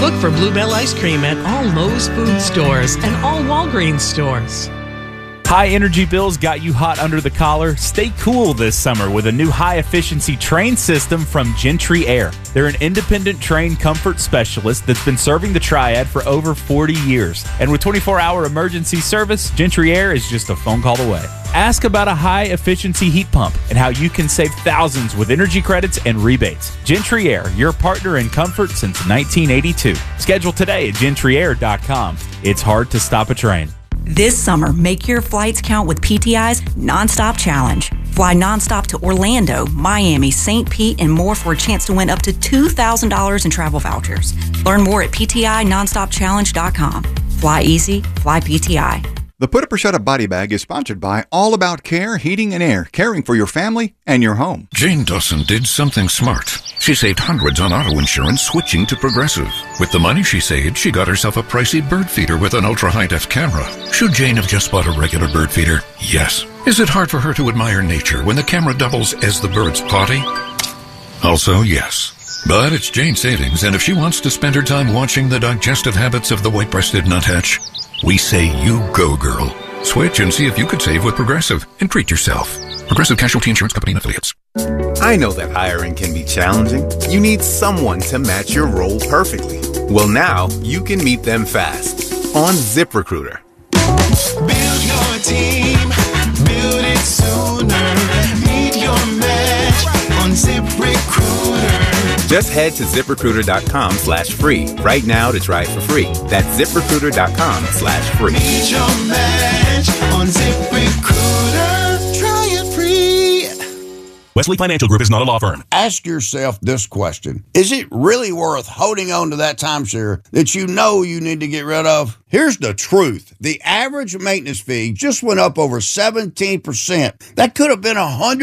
Look for Bluebell ice cream at all Lowe's food stores and all Walgreens stores. High energy bills got you hot under the collar? Stay cool this summer with a new high-efficiency train system from Gentry Air. They're an independent train comfort specialist that's been serving the Triad for over 40 years. And with 24-hour emergency service, Gentry Air is just a phone call away. Ask about a high-efficiency heat pump and how you can save thousands with energy credits and rebates. Gentry Air, your partner in comfort since 1982. Schedule today at GentryAir.com. It's hard to stop a train. This summer, make your flights count with PTI's Nonstop Challenge. Fly nonstop to Orlando, Miami, St. Pete, and more for a chance to win up to $2,000 in travel vouchers. Learn more at PTINonstopChallenge.com. Fly easy, fly PTI. The Put Up or Shut Up body bag is sponsored by All About Care Heating and Air, caring for your family and your home. Jane Dawson did something smart. She saved hundreds on auto insurance switching to Progressive. With the money she saved, she got herself a pricey bird feeder with an ultra-high-def camera. Should Jane have just bought a regular bird feeder? Yes. Is it hard for her to admire nature when the camera doubles as the bird's potty? Also, yes. But it's Jane's savings, and if she wants to spend her time watching the digestive habits of the white-breasted nuthatch, we say you go, girl. Switch and see if you could save with Progressive and treat yourself. Progressive Casualty Insurance Company and Affiliates. I know that hiring can be challenging. You need someone to match your role perfectly. Well, now you can meet them fast on ZipRecruiter. Build your team, build it sooner. Meet your match on ZipRecruiter. Just head to ZipRecruiter.com/free right now to try it for free. That's ZipRecruiter.com/free. Meet your match on ZipRecruiter. Try it free. Wesley Financial Group is not a law firm. Ask yourself this question. Is it really worth holding on to that timeshare that you know you need to get rid of? Here's the truth. The average maintenance fee just went up over 17%. That could have been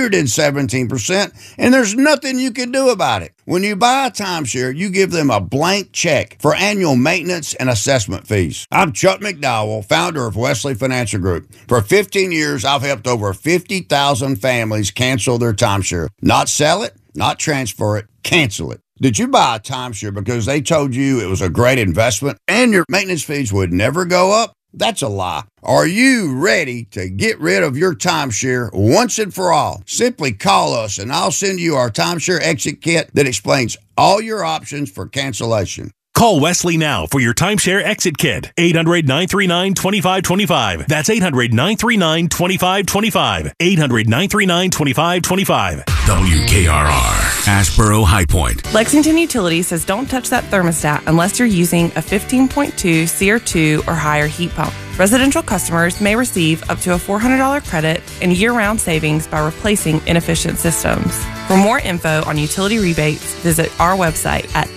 117%, and there's nothing you can do about it. When you buy a timeshare, you give them a blank check for annual maintenance and assessment fees. I'm Chuck McDowell, founder of Wesley Financial Group. For 15 years, I've helped over 50,000 families cancel their timeshare. Not sell it, not transfer it, cancel it. Did you buy a timeshare because they told you it was a great investment and your maintenance fees would never go up? That's a lie. Are you ready to get rid of your timeshare once and for all? Simply call us and I'll send you our timeshare exit kit that explains all your options for cancellation. Call Wesley now for your timeshare exit kit. 800-939-2525. That's 800-939-2525. 800-939-2525. WKRR, Asheboro High Point. Lexington Utility says don't touch that thermostat unless you're using a 15.2 CR2 or higher heat pump. Residential customers may receive up to a $400 credit and year-round savings by replacing inefficient systems. For more info on utility rebates, visit our website at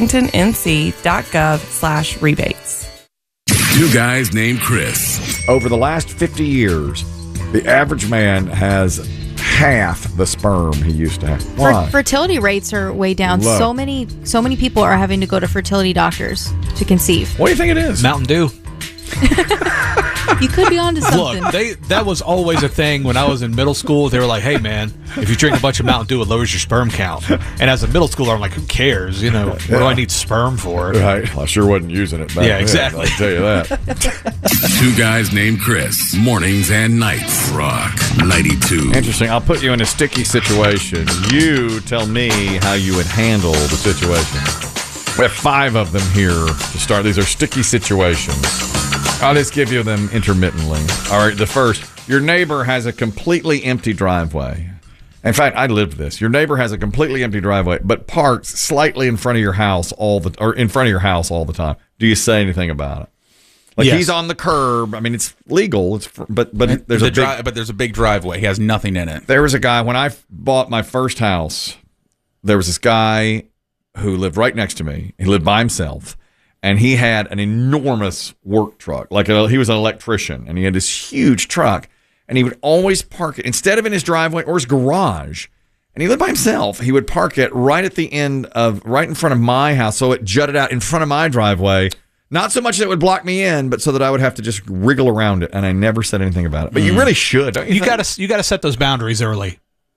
lexingtonnc.gov/rebates. Two guys named Chris. Over the last 50 years, the average man has half the sperm he used to have. Why? Fertility rates are way down. Low. So many people are having to go to fertility doctors to conceive. What do you think it is? Mountain Dew. You could be onto something. Look, that was always a thing when I was in middle school. They were like, hey, man, if you drink a bunch of Mountain Dew, it lowers your sperm count. And as a middle schooler, I'm like, who cares? You know, what do I need sperm for? Right. Well, I sure wasn't using it back then. Exactly. I'll tell you that. Two guys named Chris. Mornings and nights. Rock 92. Interesting. I'll put you in a sticky situation. You tell me how you would handle the situation. We have 5 of them here to start. These are sticky situations. I'll just give you them intermittently. All right, the first. Your neighbor has a completely empty driveway. In fact, I lived this. Your neighbor has a completely empty driveway, but parks slightly in front of your house all the time. Do you say anything about it? Like, yes. He's on the curb. I mean, it's legal. But there's a big driveway. He has nothing in it. There was a guy when I bought my first house. There was this guy who lived right next to me. He lived by himself. And he had an enormous work truck. He was an electrician, and he had this huge truck. And he would always park it, instead of in his driveway or his garage, and he lived by himself, he would park it right in front of my house, so it jutted out in front of my driveway. Not so much that it would block me in, but so that I would have to just wriggle around it, and I never said anything about it. But you really should, don't you? You got to set those boundaries early.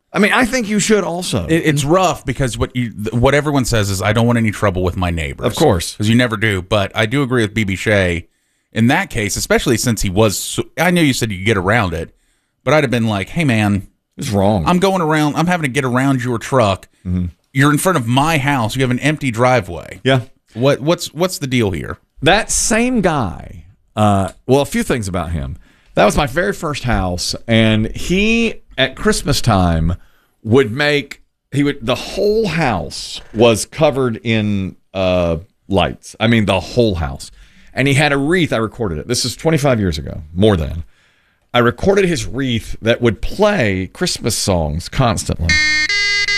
I mean, I think you should also. It's rough because what everyone says is I don't want any trouble with my neighbors. Of course. Because you never do. But I do agree with BB Shea in that case, especially since he was, I know you said you could get around it, but I'd have been like, hey, man. It's wrong. I'm going around, I'm having to get around your truck. Mm-hmm. You're in front of my house. You have an empty driveway. Yeah. What's the deal here? That same guy, well, a few things about him. That was my very first house, and he, at Christmas time, the whole house was covered in lights. I mean, the whole house. And he had a wreath. I recorded it. This is 25 years ago, more than. I recorded his wreath that would play Christmas songs constantly.